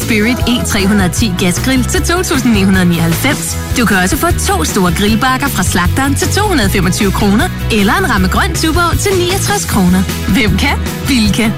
Spirit E310 gasgrill til 2.999. Du kan også få 2 store grillbakker fra slagteren til 225 kroner, eller en ramme grøn tuborg til 69 kroner. Hvem kan? Bilka.